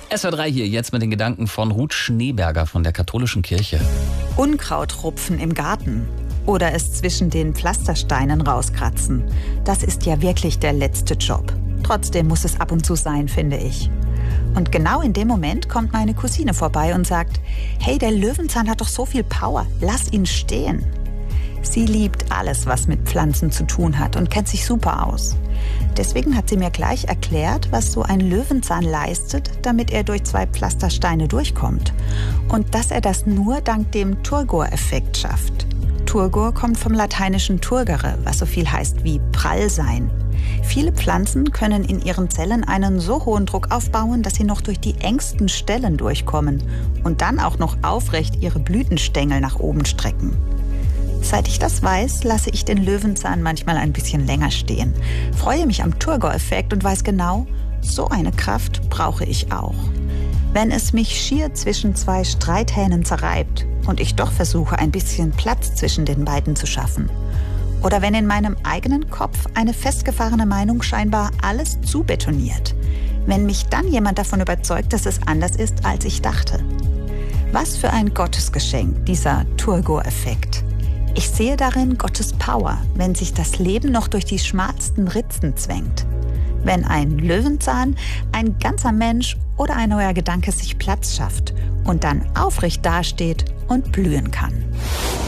SWR3 hier jetzt mit den Gedanken von Ruth Schneeberger von der Katholischen Kirche. Unkraut rupfen im Garten oder es zwischen den Pflastersteinen rauskratzen. Das ist ja wirklich der letzte Job. Trotzdem muss es ab und zu sein, finde ich. Und genau in dem Moment kommt meine Cousine vorbei und sagt: Hey, der Löwenzahn hat doch so viel Power, lass ihn stehen. Sie liebt alles, was mit Pflanzen zu tun hat und kennt sich super aus. Deswegen hat sie mir gleich erklärt, was so ein Löwenzahn leistet, damit er durch 2 Pflastersteine durchkommt. Und dass er das nur dank dem Turgor-Effekt schafft. Turgor kommt vom lateinischen turgere, was so viel heißt wie prall sein. Viele Pflanzen können in ihren Zellen einen so hohen Druck aufbauen, dass sie noch durch die engsten Stellen durchkommen und dann auch noch aufrecht ihre Blütenstängel nach oben strecken. Seit ich das weiß, lasse ich den Löwenzahn manchmal ein bisschen länger stehen, freue mich am Turgor-Effekt und weiß genau, so eine Kraft brauche ich auch. Wenn es mich schier zwischen 2 Streithähnen zerreibt und ich doch versuche, ein bisschen Platz zwischen den beiden zu schaffen. Oder wenn in meinem eigenen Kopf eine festgefahrene Meinung scheinbar alles zubetoniert. Wenn mich dann jemand davon überzeugt, dass es anders ist, als ich dachte. Was für ein Gottesgeschenk, dieser Turgor-Effekt. Ich sehe darin Gottes Power, wenn sich das Leben noch durch die schmalsten Ritzen zwängt. Wenn ein Löwenzahn, ein ganzer Mensch oder ein neuer Gedanke sich Platz schafft und dann aufrecht dasteht und blühen kann.